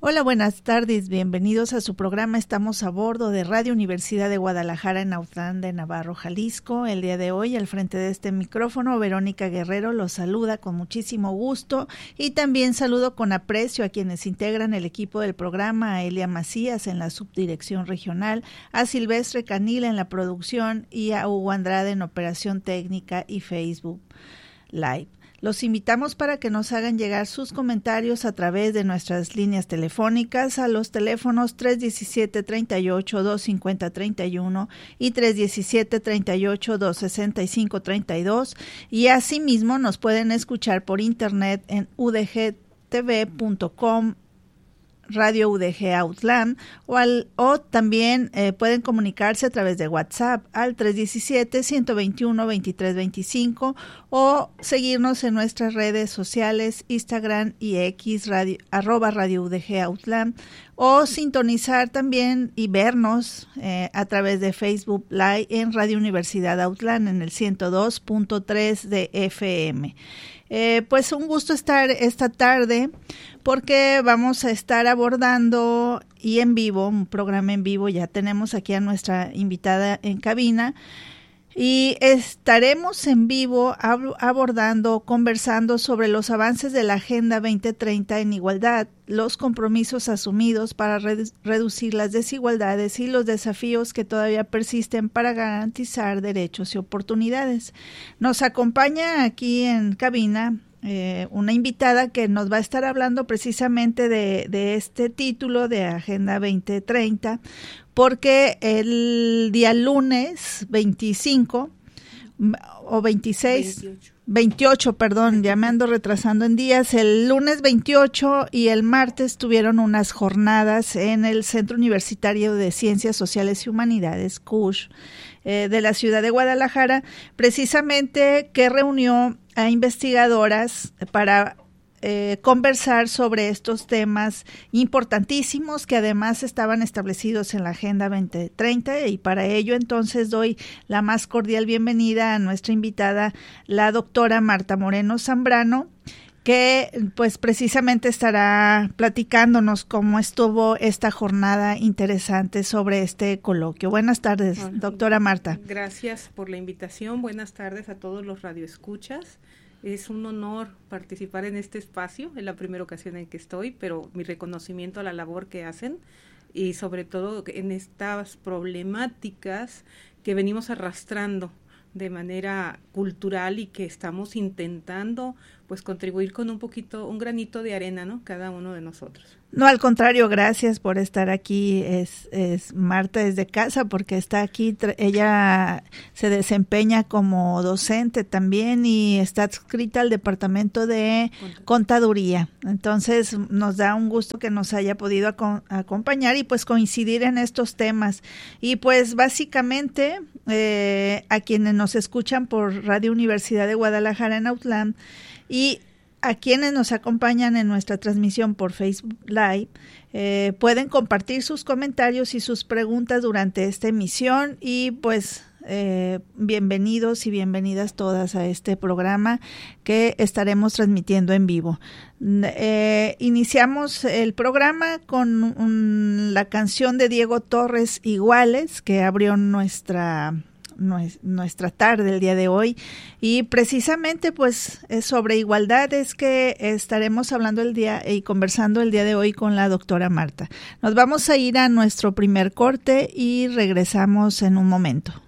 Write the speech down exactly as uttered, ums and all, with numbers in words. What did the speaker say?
Hola, buenas tardes, bienvenidos a su programa Estamos a Bordo de Radio Universidad de Guadalajara en Autlán de Navarro, Jalisco. El día de hoy, al frente de este micrófono, Verónica Guerrero los saluda con muchísimo gusto y también saludo con aprecio a quienes integran el equipo del programa, a Elia Macías en la subdirección regional, a Silvestre Canil en la producción y a Hugo Andrade en operación técnica y Facebook Live. Los invitamos para que nos hagan llegar sus comentarios a través de nuestras líneas telefónicas a los teléfonos tres diecisiete, treinta y ocho, doscientos cincuenta, treinta y uno y tres diecisiete, treinta y ocho, doscientos sesenta y cinco, treinta y dos, y asimismo nos pueden escuchar por internet en u d g t v punto com, Radio U D G Autlán, o, al, o también eh, pueden comunicarse a través de WhatsApp al tres diecisiete, ciento veintiuno, veintitrés veinticinco o seguirnos en nuestras redes sociales, Instagram y X, radio, arroba Radio U D G Autlán, o sintonizar también y vernos eh, a través de Facebook Live en Radio Universidad Autlán en el ciento dos punto tres de F M. Eh, pues un gusto estar esta tarde porque vamos a estar abordando y en vivo, un programa en vivo, ya tenemos aquí a nuestra invitada en cabina y estaremos en vivo ab- abordando, conversando sobre los avances de la Agenda veinte treinta en igualdad, los compromisos asumidos para redu- reducir las desigualdades y los desafíos que todavía persisten para garantizar derechos y oportunidades. Nos acompaña aquí en cabina eh, una invitada que nos va a estar hablando precisamente de, de este título de Agenda veinte treinta, porque el día lunes veinticinco o veintiséis, veintiocho. veintiocho, perdón, ya me ando retrasando en días, el lunes veintiocho y el martes tuvieron unas jornadas en el Centro Universitario de Ciencias Sociales y Humanidades, C U S H, eh, de la ciudad de Guadalajara, precisamente que reunió a investigadoras para Eh, conversar sobre estos temas importantísimos que además estaban establecidos en la Agenda veinte treinta, y para ello entonces doy la más cordial bienvenida a nuestra invitada, la doctora Marta Moreno Zambrano, que pues precisamente estará platicándonos cómo estuvo esta jornada interesante sobre este coloquio. Buenas tardes, doctora Marta. Gracias por la invitación, buenas tardes a todos los radioescuchas. Es un honor participar en este espacio, es la primera ocasión en que estoy, pero mi reconocimiento a la labor que hacen y sobre todo en estas problemáticas que venimos arrastrando de manera cultural y que estamos intentando pues contribuir con un poquito, un granito de arena, ¿no? Cada uno de nosotros. No, al contrario, gracias por estar aquí. Es, es Marta desde casa porque está aquí, ella se desempeña como docente también y está adscrita al departamento de contaduría. Entonces nos da un gusto que nos haya podido ac- acompañar y pues coincidir en estos temas. Y pues básicamente eh, a quienes nos escuchan por Radio Universidad de Guadalajara en Autlán y a quienes nos acompañan en nuestra transmisión por Facebook Live, eh, pueden compartir sus comentarios y sus preguntas durante esta emisión y pues eh, bienvenidos y bienvenidas todas a este programa que estaremos transmitiendo en vivo. Eh, iniciamos el programa con un, la canción de Diego Torres, Iguales, que abrió nuestra nuestra tarde el día de hoy, y precisamente pues sobre igualdad es que estaremos hablando el día y conversando el día de hoy con la doctora Marta. Nos vamos a ir a nuestro primer corte y regresamos en un momento.